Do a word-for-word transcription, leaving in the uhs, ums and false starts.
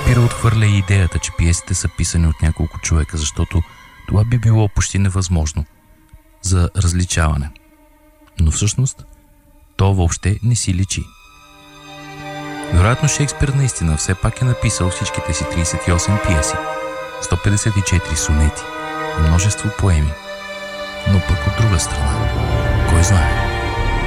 Шекспир отхвърля и идеята, че пиесите са писани от няколко човека, защото това би било почти невъзможно за различаване. Но всъщност то въобще не си личи. Вероятно Шекспир наистина все пак е написал всичките си тридесет и осем пиеси, сто петдесет и четири сонети и множество поеми. Но пък от друга страна, кой знае?